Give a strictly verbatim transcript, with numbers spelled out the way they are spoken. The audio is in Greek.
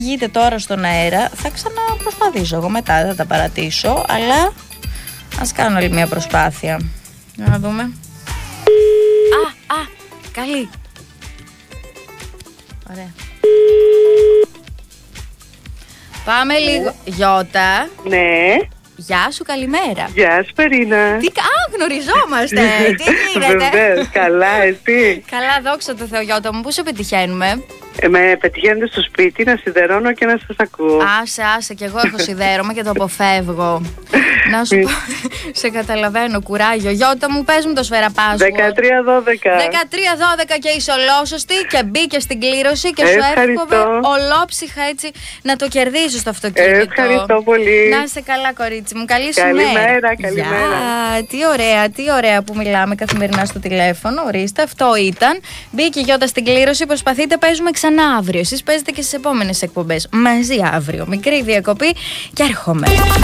Γίνεται τώρα στον αέρα, θα ξαναπροσπαθήσω εγώ μετά, θα τα παρατήσω, αλλά ας κάνω άλλη μια προσπάθεια. Για να δούμε. Α, α, καλή. Ωραία. Πάμε λίγο. Γιώτα. Ναι. Γεια σου, καλημέρα. Γεια σου, Περίνα. Τι κα... Α, γνωριζόμαστε. Τι γίνεται? Βεβαίως, καλά, εσύ? Καλά, δόξα τω Θεώ, Γιώτα μου. Πού σε πετυχαίνουμε? Ε, με πετυχαίνετε στο σπίτι να σιδερώνω και να σας ακούω. Άσε, άσε, κι εγώ έχω σιδέρωμα και το αποφεύγω. Να σου πω, σε καταλαβαίνω, κουράγιο. Γιώτα μου, πες μου το σφαιραπάσου. δεκατρία δώδεκα. δεκατρία δώδεκα και είσαι ολόσωστη και μπήκε στην κλήρωση και σου εύχομαι ολόψυχα έτσι να το κερδίσεις το αυτοκίνητο. Ευχαριστώ πολύ. Να είσαι καλά, κορίτσι μου. Καλή σου Καλημέρα, μέρα. καλημέρα. Γεια, τι ωραία, τι ωραία που μιλάμε καθημερινά στο τηλέφωνο. Ορίστε, αυτό ήταν. Μπήκε η Γιώτα στην κλήρωση. Προσπαθείτε, παίζουμε ξανά αύριο. Εσείς παίζετε και στις επόμενες εκπομπές. Μαζί αύριο. Μικρή διακοπή και έρχομαι.